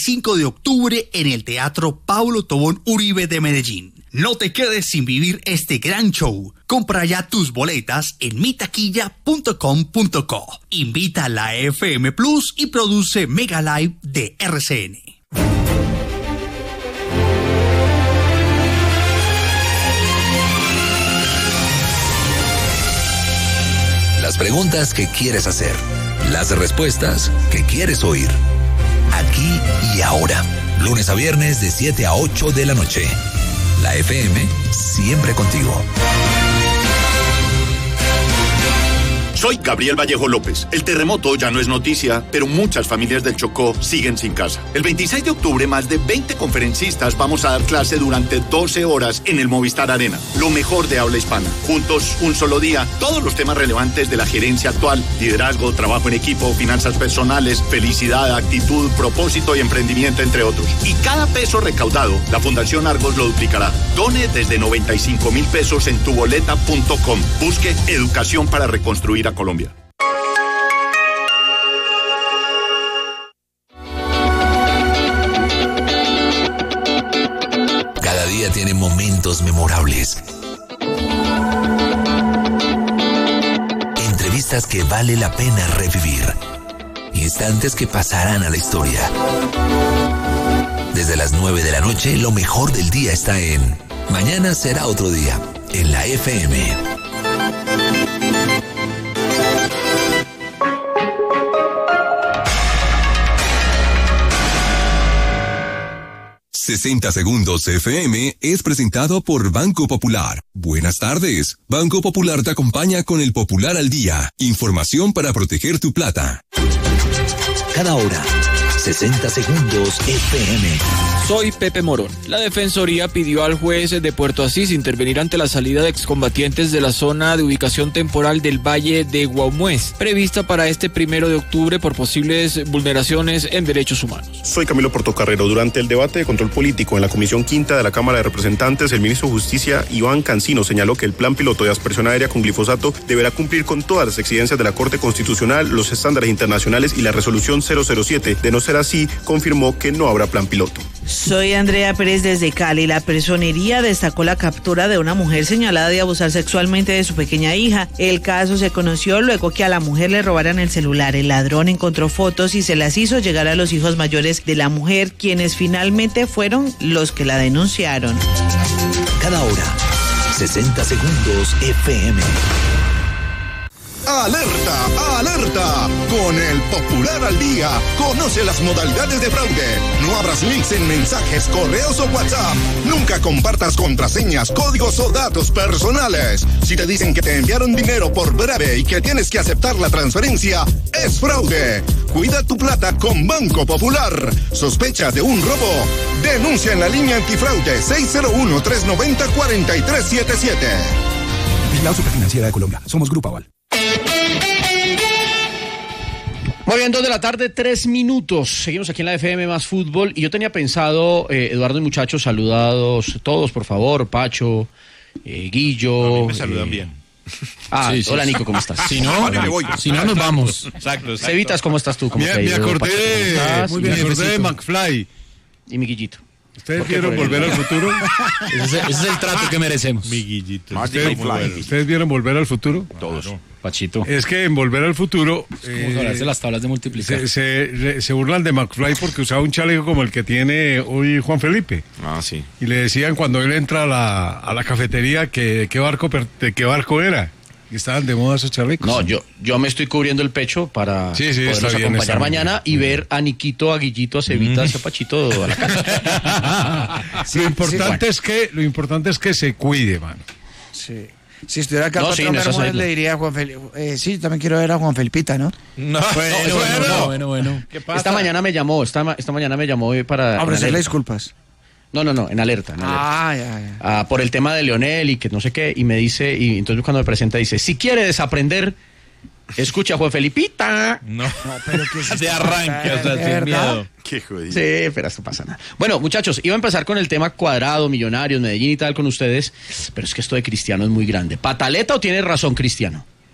25 de octubre en el Teatro Pablo Tobón Uribe de Medellín. No te quedes sin vivir este gran show. Compra ya tus boletas en mitaquilla.com.co. Invita a la FM Plus y produce Mega Live de RCN. Las preguntas que quieres hacer, las respuestas que quieres oír. Aquí y ahora, lunes a viernes de 7 a 8 de la noche. La FM, siempre contigo. Soy Gabriel Vallejo López. El terremoto ya no es noticia, pero muchas familias del Chocó siguen sin casa. El 26 de octubre, más de 20 conferencistas vamos a dar clase durante 12 horas en el Movistar Arena. Lo mejor de habla hispana. Juntos, un solo día, todos los temas relevantes de la gerencia actual: liderazgo, trabajo en equipo, finanzas personales, felicidad, actitud, propósito y emprendimiento, entre otros. Y cada peso recaudado, la Fundación Argos lo duplicará. Done desde 95,000 pesos en tuboleta.com. Busque educación para reconstruir a Colombia. Cada día tiene momentos memorables. Entrevistas que vale la pena revivir. Instantes que pasarán a la historia. Desde las 9 de la noche, lo mejor del día está en Mañana será otro día, en la FM. 60 Segundos FM es presentado por Banco Popular. Buenas tardes. Banco Popular te acompaña con el Popular al Día. Información para proteger tu plata. Cada hora, 60 Segundos FM. Soy Pepe Morón. La Defensoría pidió al juez de Puerto Asís intervenir ante la salida de excombatientes de la zona de ubicación temporal del Valle de Guaumués, prevista para este 1 de octubre por posibles vulneraciones en derechos humanos. Soy Camilo Portocarrero. Durante el debate de control político en la Comisión Quinta de la Cámara de Representantes, el ministro de Justicia, Iván Cancino, señaló que el plan piloto de aspersión aérea con glifosato deberá cumplir con todas las exigencias de la Corte Constitucional, los estándares internacionales y la resolución 007. De no ser así, confirmó que no habrá plan piloto. Soy Andrea Pérez desde Cali. La personería destacó la captura de una mujer señalada de abusar sexualmente de su pequeña hija. El caso se conoció luego que a la mujer le robaran el celular. El ladrón encontró fotos y se las hizo llegar a los hijos mayores de la mujer, quienes finalmente fueron los que la denunciaron. Cada hora, 60 Segundos FM. ¡Alerta! ¡Alerta! Con el Popular al Día, conoce las modalidades de fraude. No abras links en mensajes, correos o WhatsApp. Nunca compartas contraseñas, códigos o datos personales. Si te dicen que te enviaron dinero por breve y que tienes que aceptar la transferencia, es fraude. Cuida tu plata con Banco Popular. ¿Sospechas de un robo? Denuncia en la línea antifraude 601-390-4377. Vigilado Superfinanciera de Colombia. Somos Grupo Aval. Muy bien, 2 de la tarde, 3 minutos. Seguimos aquí en la FM Más Fútbol. Y yo tenía pensado, Eduardo y muchachos, saludados todos, por favor. Pacho, Guillo. A mí me saludan bien. Sí, hola, Nico, ¿cómo estás? Si no, nos vamos. Exacto. Cevitas, ¿cómo estás tú? Me acordé de McFly. Y mi Guillito. ¿Ustedes vieron Volver al Futuro? Ese es el trato que merecemos. Mi Guillito. ¿Ustedes vieron Volver al Futuro? Todos. Claro. Pachito. Es que en Volver al Futuro... Es como hablarse las tablas de multiplicar. Se burlan de McFly porque usaba un chaleco como el que tiene hoy Juan Felipe. Ah, sí. Y le decían cuando él entra a la cafetería de qué barco era. Y estaban de moda esos chalecos. No, yo me estoy cubriendo el pecho para poderlos acompañar mañana y ver a Niquito, a Guillito, a Cevitas, a Pachito a la casa. Lo importante es que se cuide, mano. Sí. Si estuviera acá Bermúdez, le diría a Juan Felipe, sí, también quiero ver a Juan Felipita, ¿no? Bueno. ¿Qué pasa? Esta mañana me llamó para... ofrecerle disculpas. No, en alerta. Ya. Por el tema de Leonel y que no sé qué, y me dice, y entonces cuando me presenta dice, si quiere desaprender, escucha a Juan Felipita. No pero que de arranque, o sea, sin miedo. Qué jodido. Sí, pero esto pasa nada. Bueno, muchachos, iba a empezar con el tema Cuadrado, Millonarios, Medellín y tal con ustedes, pero es que esto de Cristiano es muy grande. ¿Pataleta o tiene razón Cristiano?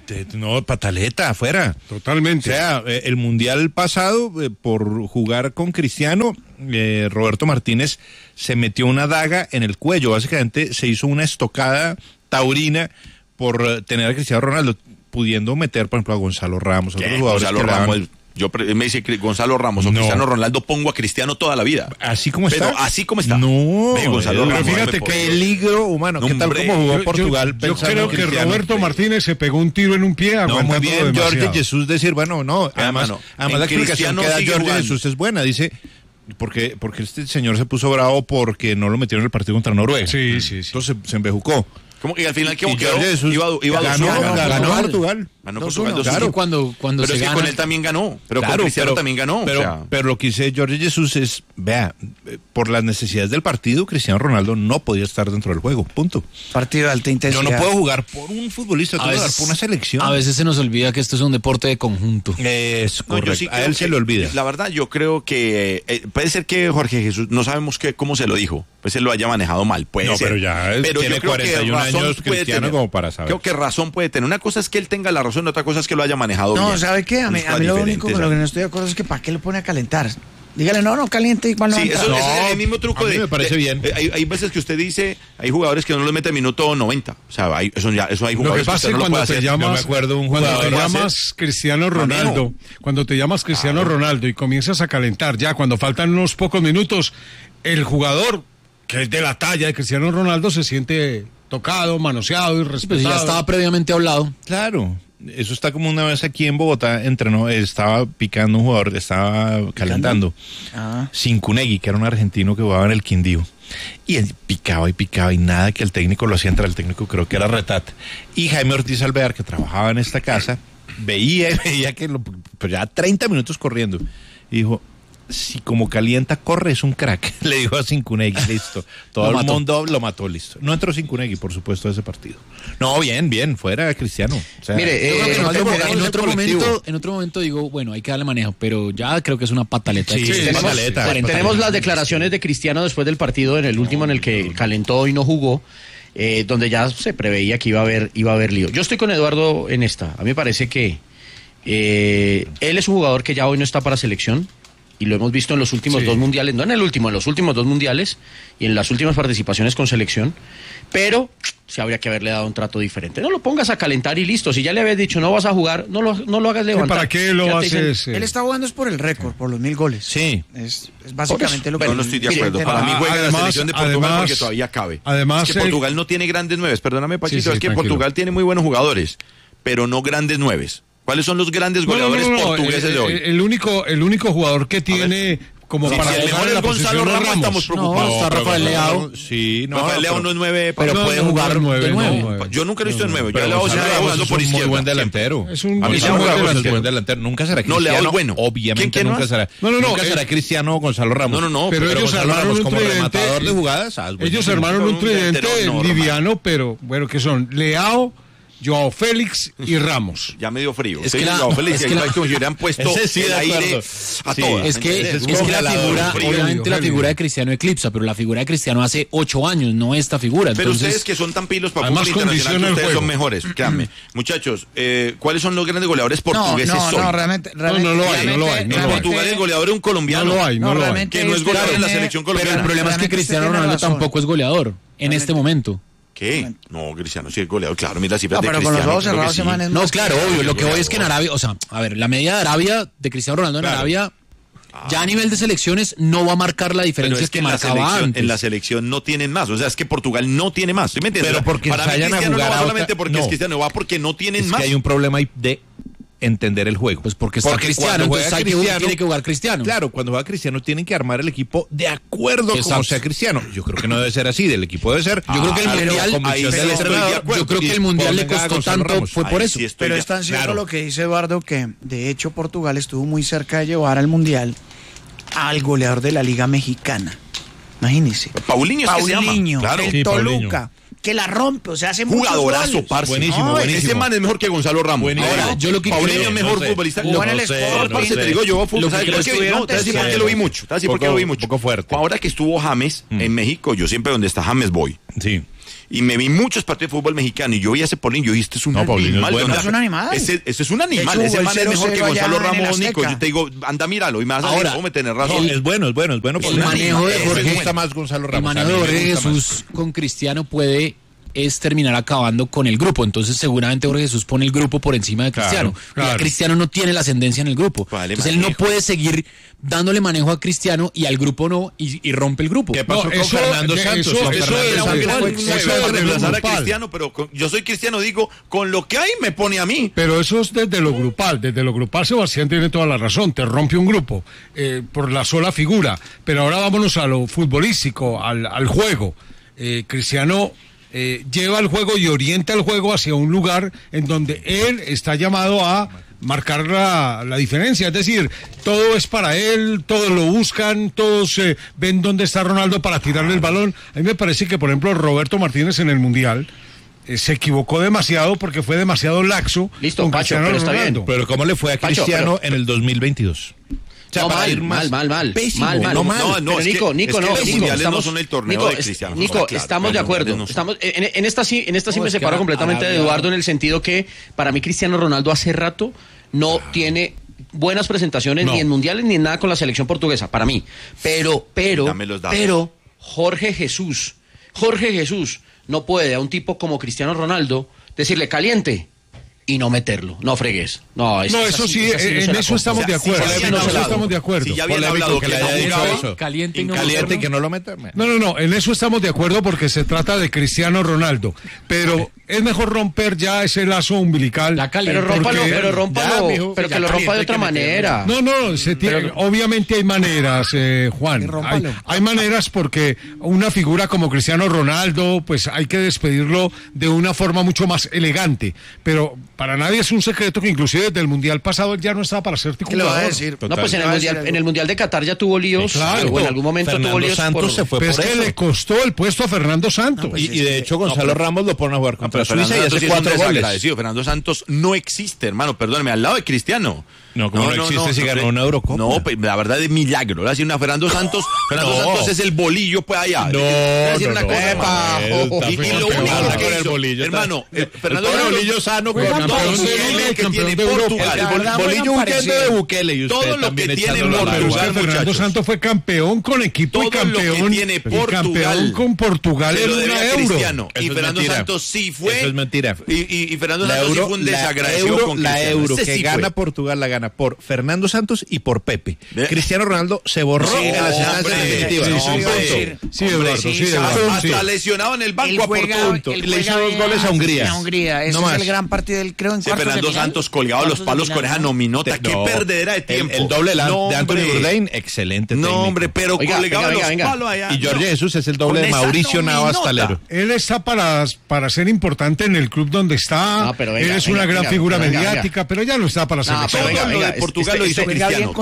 No, pataleta, afuera. Totalmente. O sea, el Mundial pasado, por jugar con Cristiano, Roberto Martínez se metió una daga en el cuello. Básicamente se hizo una estocada taurina por tener a Cristiano Ronaldo, pudiendo meter, por ejemplo, a Gonzalo Ramos, otros jugadores. Gonzalo Ramos, me dice Gonzalo Ramos o Cristiano Ronaldo, pongo a Cristiano toda la vida. Así como está. Pero así como está. No, Gonzalo Ramos, fíjate qué peligro humano. ¿Qué tal como jugó Portugal? Yo creo que Roberto Martínez se pegó un tiro en un pie aguantando muy bien, demasiado. Jorge Jesús decir, bueno, no, además la explicación que da Jorge Jesús es buena, dice, porque este señor se puso bravo porque no lo metieron en el partido contra Noruega. Sí. Entonces se embejucó. ¿Cómo que al final quedó? Ganó Portugal. Ganó Portugal 2-1. Claro, cuando pero se es que gana. con él también ganó. Pero con Cristiano también ganó. Pero lo que dice Jorge Jesús es, vea, por las necesidades del partido, Cristiano Ronaldo no podía estar dentro del juego. Punto. Partido de alta intensidad. Yo no puedo jugar por un futbolista, tengo que jugar por una selección. A veces se nos olvida que esto es un deporte de conjunto. Es correcto. A él se le olvida. La verdad, yo creo que puede ser que Jorge Jesús, no sabemos cómo se lo dijo. Pues él lo haya manejado mal. Puede ser. Pero ya tiene 41 años Cristiano como para saber. Creo que razón puede tener. Una cosa es que él tenga la razón, otra cosa es que lo haya manejado bien. No, ¿sabe qué? A mí lo único con lo que no estoy de acuerdo es que ¿para qué lo pone a calentar? Dígale, no caliente igual no. Sí, eso es el mismo truco. A mí me parece bien. Hay veces que usted dice, hay jugadores que no los mete a minuto 90. O sea, eso hay jugadores lo que pasa es que cuando te llamas, yo me acuerdo un jugador, cuando te llamas Cristiano Ronaldo, Ronaldo y comienzas a calentar, ya cuando faltan unos pocos minutos, el jugador que es de la talla de Cristiano Ronaldo se siente tocado, manoseado y respetado. Pues ya estaba previamente hablado. Claro. Eso está como una vez aquí en Bogotá, estaba picando un jugador, estaba calentando. Cincunegui, que era un argentino que jugaba en el Quindío. Y él picaba y nada, que el técnico lo hacía entrar, el técnico creo que era Retat. Y Jaime Ortiz Alvear, que trabajaba en esta casa, veía que pero ya 30 minutos corriendo. Y dijo, si como calienta, corre, es un crack. Le dijo a Cincunegui, listo. Todo el mundo lo mató, listo. No entró Cincunegui, por supuesto, a ese partido. No, bien, fuera Cristiano. O sea, mire, en otro momento digo, bueno, hay que darle manejo, pero ya creo que es una pataleta. Sí, tenemos las declaraciones de Cristiano después del partido, en el último en el que calentó y no jugó, donde ya se preveía que iba a haber lío. Yo estoy con Eduardo en esta. A mí me parece que él es un jugador que ya hoy no está para selección. Y lo hemos visto en los últimos dos mundiales, no en el último, en los últimos dos mundiales y en las últimas participaciones con selección, pero se habría que haberle dado un trato diferente. No lo pongas a calentar y listo. Si ya le habías dicho no vas a jugar, no lo hagas levantar. ¿Para qué lo haces? Él está jugando es por el récord, por los 1000 goles. Sí. Es básicamente lo que... Yo no estoy de acuerdo. Para mí juega la selección de Portugal porque todavía cabe. Además, es que Portugal no tiene grandes nueves. Perdóname, Pachito, es que Portugal tiene muy buenos jugadores, pero no grandes nueves. ¿Cuáles son los grandes goleadores portugueses de hoy? El único jugador que tiene como para jugar en la Gonzalo Ramos, estamos preocupados. No, está Rafael Leao. Sí, Rafael Leao no es 9, pero puede jugar 9. Yo nunca he visto el 9. Yo Leao siempre jugando por izquierda. Es un muy buen delantero. Es un buen delantero. Nunca será Cristiano. No, Leao es bueno. Obviamente nunca será. Nunca será Cristiano o Gonzalo Ramos. No. Pero ellos armaron un como rematador de jugadas. Ellos armaron un tridente liviano, pero bueno, que son Leao, Joao Félix y Ramos. Ya me dio frío. Es que Joao Félix como si hubieran puesto el aire a todas. Es que la figura, obviamente la figura de Cristiano eclipsa, pero la figura de Cristiano hace 8 años, no esta figura. Pero ustedes que son tan pilos para fútbol internacional, ustedes son mejores. Créanme. Muchachos, ¿cuáles son los grandes goleadores portugueses hoy? No, realmente no lo hay. En Portugal el goleador es un colombiano. No lo hay. Que no es goleador en la selección colombiana. Pero el problema es que Cristiano Ronaldo tampoco es goleador en este momento. ¿Qué? No, Cristiano sí es goleador, claro, mira las cifras de pero Cristiano. Con los ojos cerrados se manejan. No, claro, obvio, lo que voy es que en Arabia, o sea, a ver, la media de Arabia, de Cristiano Ronaldo en Arabia, ya a nivel de selecciones no va a marcar la diferencia que marcaba antes. En la selección no tienen más, o sea, es que Portugal no tiene más, ¿sí me entiendes? Pero porque para mí Cristiano no va solamente porque es Cristiano, va porque no tienen más. Es que hay un problema ahí de entender el juego. Pues porque está Cristiano, entonces tiene que jugar Cristiano. Claro, cuando juega Cristiano tienen que armar el equipo de acuerdo como sea Cristiano. Yo creo que no debe ser así, del equipo debe ser. Yo creo que el Mundial le costó tanto, fue por eso. Pero es tan cierto lo que dice Eduardo que de hecho Portugal estuvo muy cerca de llevar al Mundial al goleador de la Liga Mexicana. Imagínese. Paulinho, claro. El Toluca. Que la rompe, o sea, hace jugadorazo, parce. Buenísimo. Ese man es mejor que Gonzalo Ramos. Ahora, yo lo que Paulinho es mejor futbolista. Jugó en el Sporting. Te digo yo, fútbol. ¿Sabes por qué lo vi mucho? ¿Sabes por qué lo vi mucho? Un poco fuerte. Ahora que estuvo James en México, yo siempre donde está James voy. Sí. y me vi muchos partidos de fútbol mexicano y yo vi a ese Paulino y yo dije, este es un animal. ¿No es un animal? Ese es un animal, De hecho, ese man es mejor que Gonzalo Ramos, Nico. Azteca. Yo te digo, anda, míralo y me vas a decir, me tenés razón. Es bueno. El manejo de Jorge, me gusta más Gonzalo Ramos. El manejo de Jorge Jesús con Cristiano es terminar acabando con el grupo. Entonces seguramente Jorge Jesús pone el grupo por encima de Cristiano. Claro. Cristiano no tiene la ascendencia en el grupo. Entonces él no puede seguir dándole manejo a Cristiano y al grupo no, y rompe el grupo. ¿Qué pasó con Fernando Santos? Eso era un gran reemplazar a Cristiano, pero yo soy cristiano, digo, con lo que hay me pone a mí. Pero eso es desde lo grupal. Desde lo grupal, Sebastián tiene toda la razón. Te rompe un grupo por la sola figura. Pero ahora vámonos a lo futbolístico, al juego. Cristiano lleva el juego y orienta el juego hacia un lugar en donde él está llamado a marcar la diferencia. Es decir, todo es para él, todos lo buscan, todos ven dónde está Ronaldo para tirarle el balón. A mí me parece que, por ejemplo, Roberto Martínez en el Mundial se equivocó demasiado porque fue demasiado laxo. Listo, con Pacho, Cristiano pero está Ronaldo. bien. Pero ¿cómo le fue a Cristiano en el 2022? O sea, No, para ir mal. Pésimo, Mal. No, es Nico, que Nico, los mundiales no estamos, son el torneo Nico, de Cristiano. Nico, Claro, estamos de los acuerdo. mundiales no Estamos, en esta sí me es que separo completamente de Eduardo en el sentido que para mí Cristiano Ronaldo hace rato no tiene buenas presentaciones ni en mundiales ni en nada con la selección portuguesa, para mí. Pero Jorge Jesús no puede a un tipo como Cristiano Ronaldo decirle caliente y no meterlo, no fregues. Eso sí, en eso estamos de acuerdo. Estamos de acuerdo. Si ya habían hablado que le haya dicho eso. Caliente y no Caliente y que no lo meta. No, en eso estamos de acuerdo porque se trata de Cristiano Ronaldo. Pero es mejor romper ya ese lazo umbilical. Pero rómpalo, pero que lo rompa de otra manera. No, obviamente hay maneras, Juan. Hay maneras porque una figura como Cristiano Ronaldo, pues hay que despedirlo de una forma mucho más elegante. Pero para nadie es un secreto que inclusive desde el Mundial pasado él ya no estaba para ser ¿Qué le va a jugador. decir? No, pues en el Mundial de Qatar ya tuvo líos. Claro. O en algún momento Fernando tuvo líos. Santos se fue Pero por es que eso. le costó el puesto a Fernando Santos. Y de hecho Gonzalo Ramos lo ponen a jugar contra Suiza y hace 4 goles. Fernando Santos no existe, hermano, perdóneme, al lado de Cristiano. No, como no existe si ganó una Eurocopa. No, pues, la verdad es milagro. Ahora sí, Fernando Santos es el bolillo, pues allá. Y lo único que hizo, hermano, Fernando bolillo sano con todo lo que tiene Portugal. El bolillo huyendo de Bukele y usted todo lo que tiene Portugal, Fernando Santos fue campeón con equipo y campeón. Tiene campeón con Portugal en una Euro. Y Fernando Santos sí fue. Eso es mentira. Y Fernando Santos sí fue un desagradecido con Cristiano. La Euro que gana Portugal la gana por Fernando Santos y por Pepe. Cristiano Ronaldo se borró en las instancias definitivas. Sí, Eduardo. Hasta lesionado en el banco a Porto. Le hizo 2 goles a Hungría. Ese es el gran partido del creo en cuartos de Fernando final. Santos colgado a los palos con esa nominota. Qué perdedera de tiempo. El doble de Anthony Bourdain, excelente técnico. No, hombre, pero colgado a los palos allá. Y Jorge Jesús es el doble de Mauricio Navas Talero. Él está para ser importante en el club donde está. Él es una gran figura mediática, pero ya no está para ser. Portugal lo hizo Cristiano.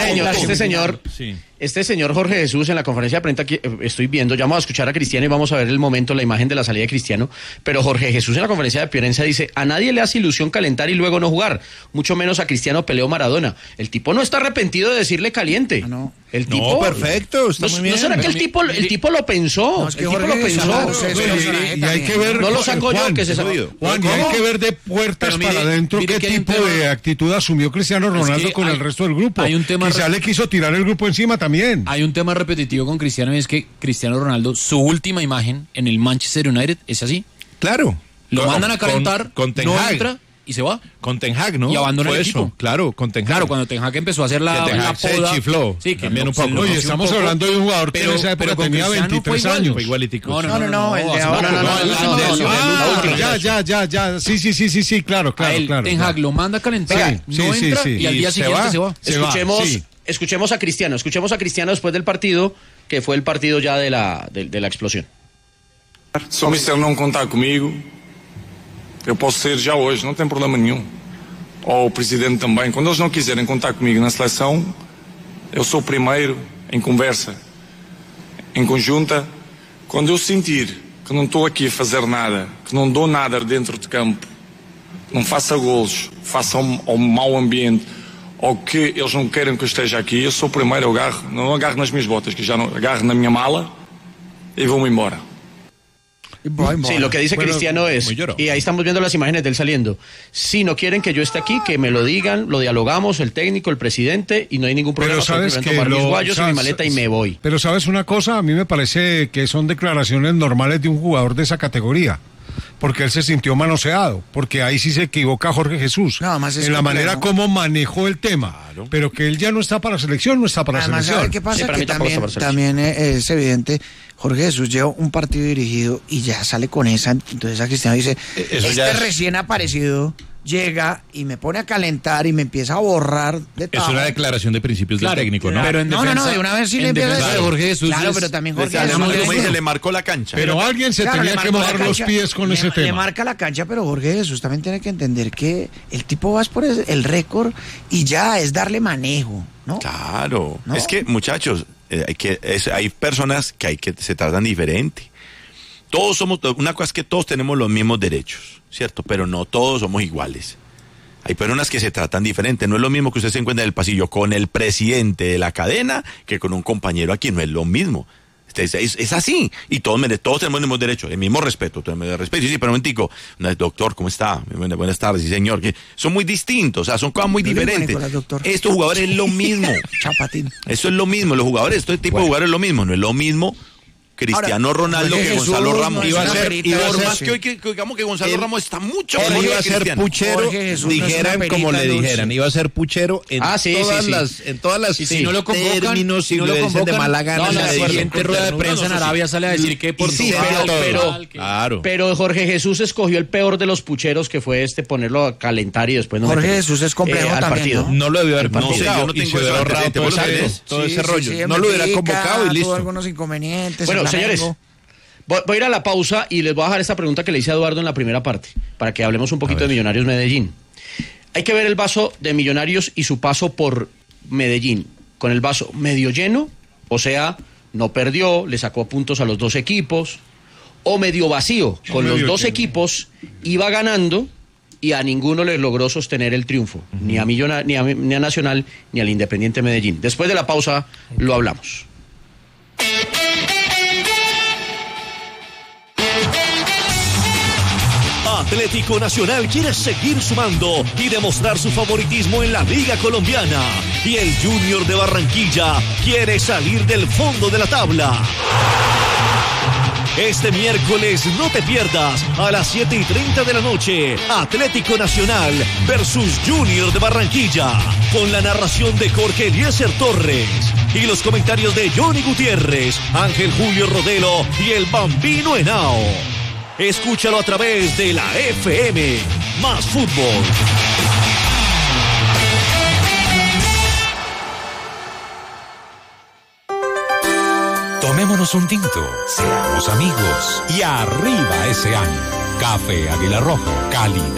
Este señor Jorge Jesús en la conferencia de prensa que estoy viendo, ya vamos a escuchar a Cristiano y vamos a ver el momento, la imagen de la salida de Cristiano, pero Jorge Jesús en la conferencia de prensa dice, a nadie le hace ilusión calentar y luego no jugar, mucho menos a Cristiano Peleo Maradona. El tipo no está arrepentido de decirle caliente. El tipo, perfecto, está muy bien. ¿No será que el tipo lo pensó? El tipo lo pensó. Y hay que ver, no lo sacó yo, que se sacó. Juan, y hay que ver de puertas para adentro qué tipo de actitud asumió Cristiano Ronaldo con el resto del grupo. Hay un tema quizá le quiso tirar el grupo encima también. Hay un tema repetitivo con Cristiano y es que Cristiano Ronaldo, su última imagen en el Manchester United es así. Claro. Lo mandan a calentar, con Ten no Hag. entra y se va. Con Ten Hag, ¿no? Y abandona Fue el eso. equipo. Claro, con Ten Hag. Claro, cuando Ten Hag empezó a hacer la poda. Se chifló. Sí, que también un poco. Oye, estamos hablando de un jugador que en esa época tenía 23 años. Fue igualitico. No, el de ahora Ya. Sí, claro. Ten Hag lo manda a calentar, no entra y al día siguiente se va. Escuchemos a Cristiano después del partido, que fue el partido ya de la explosión. Se o Mister não contar comigo, eu posso sair já hoje, não tem problema nenhum. Ou o Presidente também. Quando eles não quiserem contar comigo na seleção, eu sou o primeiro em conversa, em conjunta. Quando eu sentir que não estou aqui a fazer nada, que não dou nada dentro de campo, não faça golos, faça um mau ambiente, ou que eles não queiram que eu esteja aqui, eu sou o primeiro, eu agarro, não agarro nas minhas botas, que já não agarro na minha mala e vou-me embora. Sí, lo que dice Cristiano es, y ahí estamos viendo las imágenes de él saliendo, si no quieren que yo esté aquí, que me lo digan, lo dialogamos, el técnico, el presidente, y no hay ningún problema. Pero sabes que tomar mis guayos y mi maleta y me voy. Pero sabes una cosa, a mí me parece que son declaraciones normales de un jugador de esa categoría. Porque él se sintió manoseado, porque ahí sí se equivoca Jorge Jesús en la manera como manejó el tema, pero que él ya no está para selección, no está para además, selección. ¿sabe qué pasa? Que también es evidente, Jorge Jesús lleva un partido dirigido y ya sale con esa, entonces a Cristiano dice, recién aparecido llega y me pone a calentar y me empieza a borrar de todo. Es una declaración de principios del técnico, ¿no? Pero no, de una vez sí le empieza a decir. Jorge Jesús. Claro, pero también Jorge Jesús. Le marcó la cancha. Pero alguien se tenía que mojar los pies con ese tema. Le marca la cancha, pero Jorge Jesús también tiene que entender que el tipo va por el récord y ya es darle manejo, ¿no? Claro. ¿No? Es que, muchachos, hay personas que se tratan diferente. Todos somos, una cosa es que todos tenemos los mismos derechos, ¿cierto? Pero no todos somos iguales. Hay personas que se tratan diferente. No es lo mismo que usted se encuentre en el pasillo con el presidente de la cadena que con un compañero aquí. No es lo mismo. Es así. Y todos tenemos el mismo derecho, el mismo respeto. Sí, pero un momentico. Doctor, ¿cómo está? Buenas tardes, sí, señor. Son muy distintos, o sea, son cosas muy diferentes. Estos jugadores es lo mismo. Chapatín. Eso es lo mismo. Los jugadores, este tipo de jugadores es lo mismo. No es lo mismo Cristiano Ronaldo que Gonzalo Ramos. Por más que hoy digamos que Gonzalo Ramos está mucho mejor. Él iba a ser puchero, dijeran como le dijeran. Iba a ser puchero en todas las si no lo convocan, términos, si lo dicen de mala gana. La siguiente rueda de prensa en Arabia sale a decir que Portugal. Pero Jorge Jesús escogió el peor de los pucheros, que fue ponerlo a calentar y después no Jorge Jesús es complejo al partido. No lo debió haber convocado. Yo no tengo todo ese rollo. No lo hubiera convocado y listo. Tuvo algunos inconvenientes. Bueno, señores, voy a ir a la pausa y les voy a dejar esta pregunta que le hice a Eduardo en la primera parte, para que hablemos un poquito de Millonarios Medellín. Hay que ver el vaso de Millonarios y su paso por Medellín, con el vaso medio lleno, o sea, no perdió, le sacó puntos a los dos equipos, o medio vacío, con los dos equipos iba ganando y a ninguno les logró sostener el triunfo, ni a Nacional ni al Independiente Medellín. Después de la pausa lo hablamos. Atlético Nacional quiere seguir sumando y demostrar su favoritismo en la Liga Colombiana. Y el Junior de Barranquilla quiere salir del fondo de la tabla. Este miércoles no te pierdas a las 7:30 de la noche Atlético Nacional versus Junior de Barranquilla, con la narración de Jorge Eliezer Torres y los comentarios de Johnny Gutiérrez, Ángel Julio Rodelo y el Bambino Henao. Escúchalo a través de la FM Más Fútbol. Tomémonos un tinto, seamos amigos y arriba ese año. Café Águila Roja, calidad.